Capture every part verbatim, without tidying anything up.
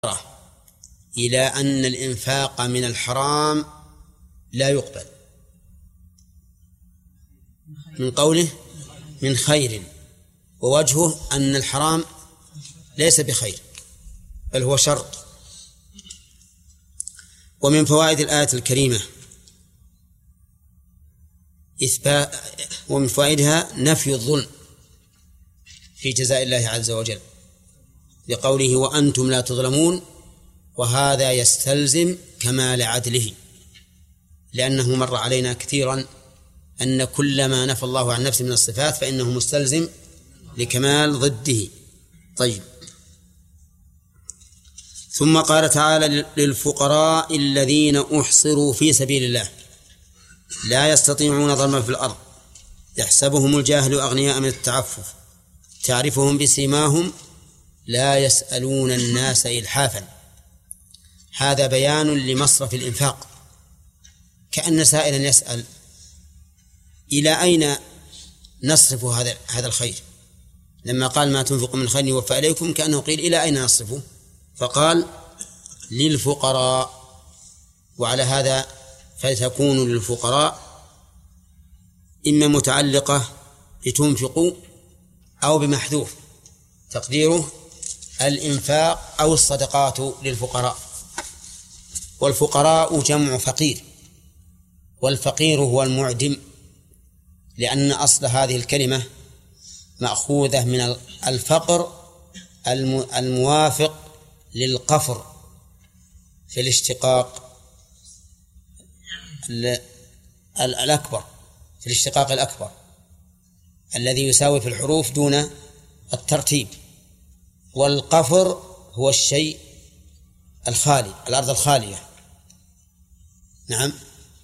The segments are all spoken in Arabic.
إلى أن الإنفاق من الحرام لا يقبل من قوله من خير، ووجهه أن الحرام ليس بخير بل هو شر. ومن فوائد الآية الكريمة إثبات ومن فوائدها نفي الظلم في جزاء الله عز وجل لقوله وأنتم لا تظلمون، وهذا يستلزم كمال عدله، لأنه مر علينا كثيرا أن كل ما نفى الله عن نفسه من الصفات فإنه مستلزم لكمال ضده. طيب، ثم قال تعالى للفقراء الذين أحصروا في سبيل الله لا يستطيعون ضربا في الأرض يحسبهم الجاهل أغنياء من التعفف تعرفهم بسيماهم لا يسألون الناس إلحافا. هذا بيان لمصرف الإنفاق، كأن سائلا يسأل إلى أين نصرف هذا هذا الخير؟ لما قال ما تنفق من خير يوفى إليكم كأنه قيل إلى أين نصرفه؟ فقال للفقراء، وعلى هذا فتكون للفقراء إما متعلقة لتنفقوا أو بمحذوف تقديره الإنفاق أو الصدقات للفقراء. والفقراء جمع فقير، والفقير هو المعدم، لأن أصل هذه الكلمة مأخوذة من الفقر الموافق للقفر في الاشتقاق الأكبر، في الاشتقاق الأكبر الذي يساوي في الحروف دون الترتيب. والقفر هو الشيء الخالي، الأرض الخالية. نعم،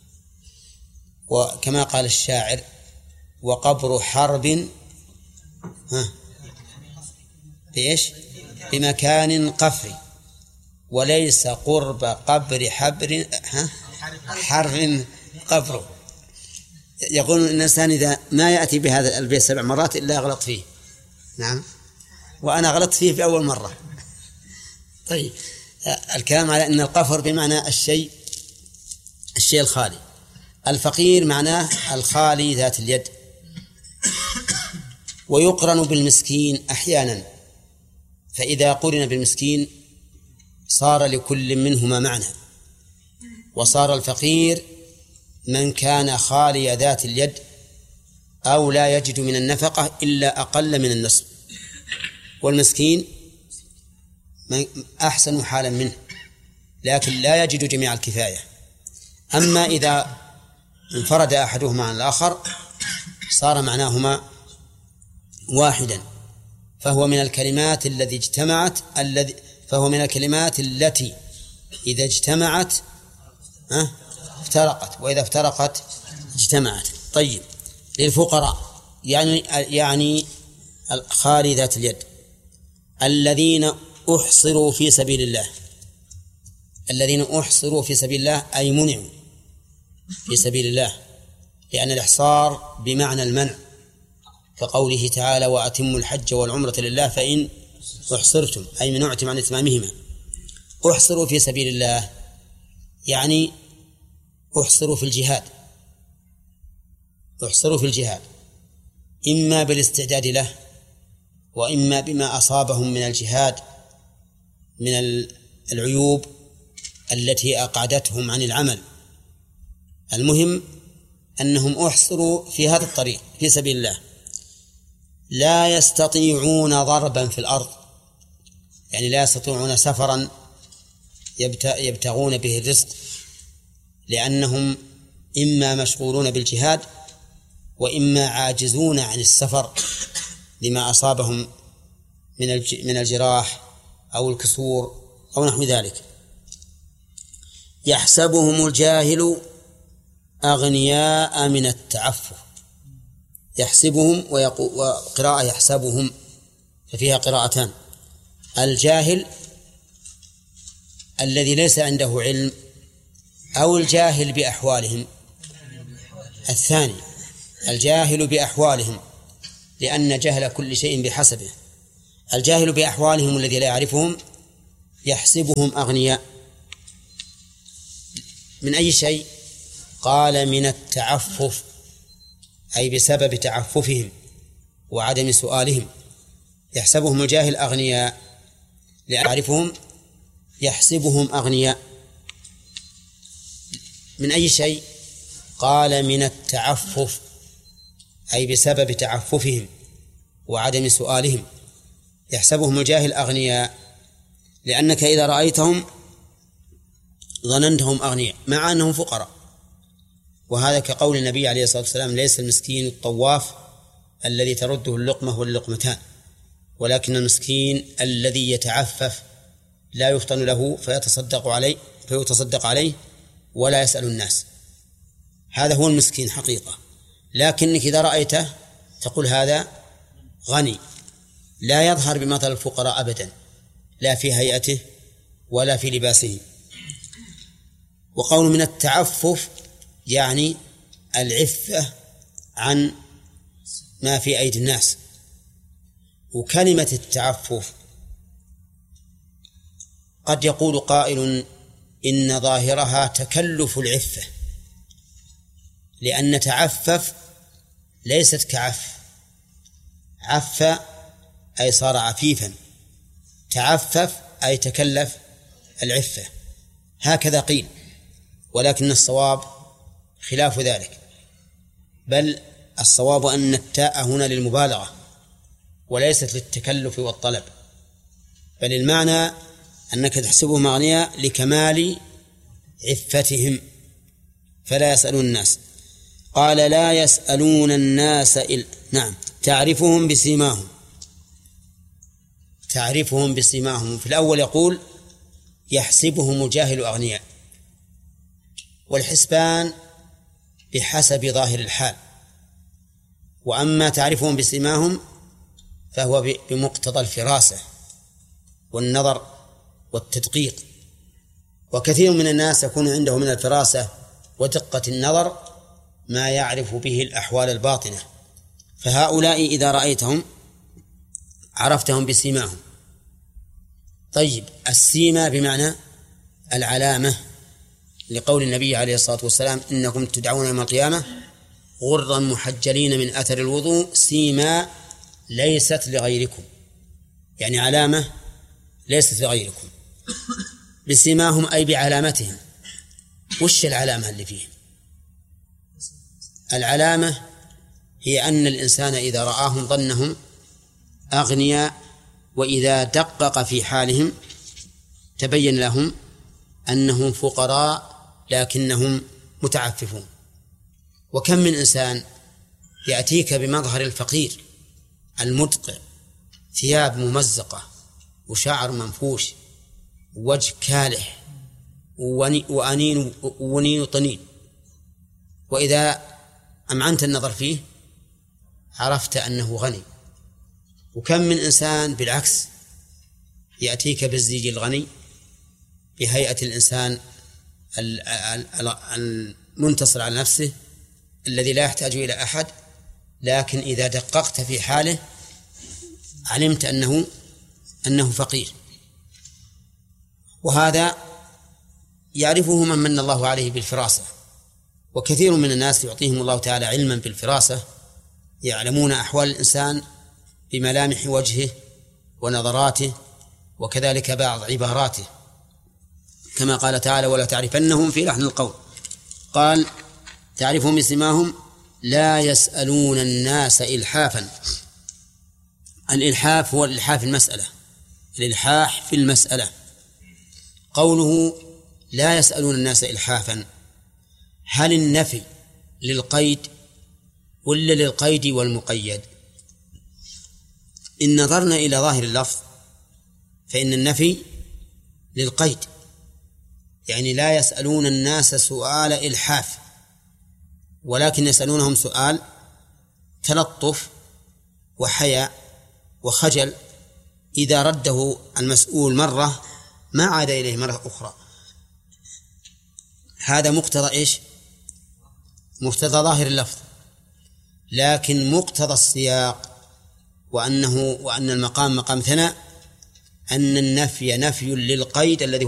وكما قال الشاعر وقبر حرب ها بإيش بمكان قفر وليس قرب قبر حبر ها حرب قبر. يقول الإنسان إذا ما يأتي بهذا البيت سبع مرات إلا غلط فيه. نعم، وأنا غلطت فيه في أول مرة. طيب، الكلام على أن القفر بمعنى الشيء الشيء الخالي، الفقير معناه الخالي ذات اليد. ويقرن بالمسكين أحيانا، فإذا قرن بالمسكين صار لكل منهما معنى، وصار الفقير من كان خالي ذات اليد أو لا يجد من النفقة إلا أقل من النصف، والمسكين أحسن حالا منه لكن لا يجد جميع الكفاية. أما إذا انفرد أحدهما عن الآخر صار معناهما واحدا، فهو من الكلمات التي اجتمعت الذي فهو من الكلمات التي إذا اجتمعت ها افترقت، وإذا افترقت اجتمعت. طيب، للفقراء يعني يعني الخالي ذات اليد الذين أحصروا في سبيل الله. الذين أحصروا في سبيل الله أي منعوا في سبيل الله، لأن الإحصار بمعنى المنع، كقوله تعالى وأتموا الحج والعمرة لله فإن أحصرتم أي منعتم عن إتمامهما. أحصروا في سبيل الله يعني أحصروا في الجهاد، أحصروا في الجهاد إما بالاستعداد له وإما بما أصابهم من الجهاد من العيوب التي أقعدتهم عن العمل. المهم أنهم أحصروا في هذا الطريق في سبيل الله لا يستطيعون ضربا في الأرض، يعني لا يستطيعون سفرا يبتغون به الرزق، لأنهم إما مشغولون بالجهاد وإما عاجزون عن السفر لما أصابهم من من الجراح أو الكسور أو نحو ذلك. يحسبهم الجاهل أغنياء من التعفف، يحسبهم وقراءة يحسبهم، ففيها قراءتان. الجاهل الذي ليس عنده علم أو الجاهل بأحوالهم. الثاني الجاهل بأحوالهم، لأن جهل كل شيء بحسبه. الجاهل بأحوالهم الذي لا يعرفهم يحسبهم أغنياء من أي شيء؟ قال من التعفف، أي بسبب تعففهم وعدم سؤالهم. يحسبهم الجاهل أغنياء ليعرفهم، يحسبهم أغنياء من أي شيء؟ قال من التعفف، أي بسبب تعففهم وعدم سؤالهم. يحسبهم الجاهل أغنياء لأنك إذا رأيتهم ظننتهم أغنياء مع أنهم فقراء، وهذا كقول النبي عليه الصلاة والسلام: ليس المسكين الطواف الذي ترده اللقمة واللقمتان، ولكن المسكين الذي يتعفف لا يفطن له فيتصدق عليه فيتصدق عليه ولا يسأل الناس، هذا هو المسكين حقيقة. لكنك إذا رأيته تقول هذا غني، لا يظهر بمثل الفقراء أبدا، لا في هيئته ولا في لباسه. وقول من التعفف يعني العفة عن ما في أيدي الناس. وكلمة التعفف قد يقول قائل إن ظاهرها تكلف العفة، لأن تعفف ليست كعف، عف أي صار عفيفا، تعفف أي تكلف العفة، هكذا قيل. ولكن الصواب خلاف ذلك، بل الصواب أن التاء هنا للمبالغة وليست للتكلف والطلب، بل المعنى أنك تحسبهم أغنياء لكمال عفتهم فلا يسألون الناس. قال لا يسألون الناس إلا نعم تعرفهم بسيماهم، تعرفهم بسيماهم. في الأول يقول يحسبهم الجاهل أغنياء، والحسبان بحسب ظاهر الحال، وأما تعرفهم بسيماهم فهو بمقتضى الفراسة والنظر والتدقيق. وكثير من الناس يكون عنده من الفراسة ودقة النظر ما يعرف به الأحوال الباطنة، فهؤلاء إذا رأيتهم عرفتهم بسيماهم. طيب، السيمة بمعنى العلامة، لقول النبي عليه الصلاة والسلام: إنكم تدعون يوم القيامة غرا محجلين من أثر الوضوء سيما ليست لغيركم، يعني علامة ليست لغيركم. بسيماهم أي بعلامتهم. وش العلامة اللي فيهم؟ العلامة هي أن الإنسان إذا رآهم ظنهم أغنياء، وإذا دقق في حالهم تبين لهم أنهم فقراء لكنهم متعففون. وكم من إنسان يأتيك بمظهر الفقير المدقع، ثياب ممزقة وشعر منفوش ووجه كالح وأنين ونين طنين، وإذا أمعنت النظر فيه عرفت أنه غني. وكم من إنسان بالعكس يأتيك بالزيج الغني بهيئة الإنسان المنتصر على نفسه الذي لا يحتاج إلى أحد، لكن إذا دققت في حاله علمت أنه أنه فقير. وهذا يعرفه من من الله عليه بالفراسة، وكثير من الناس يعطيهم الله تعالى علما بالفراسة، يعلمون أحوال الإنسان بملامح وجهه ونظراته وكذلك بعض عباراته، كما قال تعالى: ولا تعرفنهم في لحن القول. قال تعرفهم بسيماهم لا يسألون الناس إلحافا. الإلحاف هو الإلحاف في المسألة، الإلحاح في المسألة. قوله لا يسألون الناس إلحافا، هل النفي للقيد ولا للقيد والمقيد؟ إن نظرنا إلى ظاهر اللفظ فإن النفي للقيد، يعني لا يسألون الناس سؤال إلحاف، ولكن يسألونهم سؤال تلطف وحياء وخجل، إذا رده المسؤول مرة ما عاد إليه مرة أخرى. هذا مقتضى إيش؟ مقتضى ظاهر اللفظ. لكن مقتضى السياق وأنه وأن المقام مقام ثناء أن النفي نفي للقيد الذي